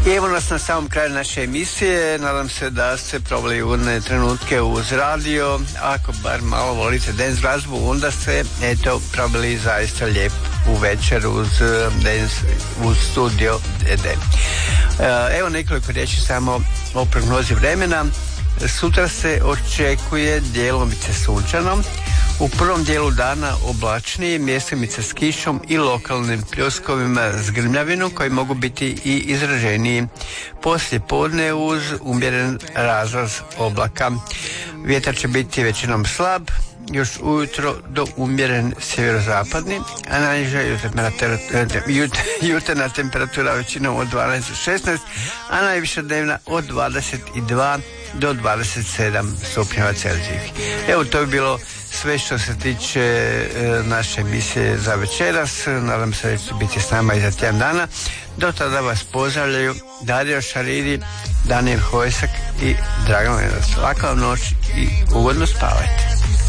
I evo nas na samom kraju naše emisije. Nadam se da ste probali ugodne trenutke uz radio. Ako bar malo volite dance glazbu, onda ste probali zaista lijepu večer uz dance, uz studio DD. Evo nekoliko riječi samo o prognozi vremena. Sutra se očekuje djelomice sunčano. U prvom dijelu dana oblačnije, mjestimice s kišom i lokalnim pljuskovima s grmljavinom koji mogu biti i izraženiji. Poslije podne uz umjeren razlaz oblaka. Vjetar će biti većinom slab, još ujutro do umjeren sjeverozapadni, a najniža jutarnja temperatura većinom od 12 do 16, a najviša dnevna od 22 do 27 stupnjeva Celzijevih. Evo, to bi bilo sve što se tiče naše emisije za večeras. Nadam se da ćete biti s nama i za tjedan dana. Do tada vas pozdravljaju Dario Šariri, Daniel Hojsak i Dragan Lenac. Laka vam noć i ugodno spavajte.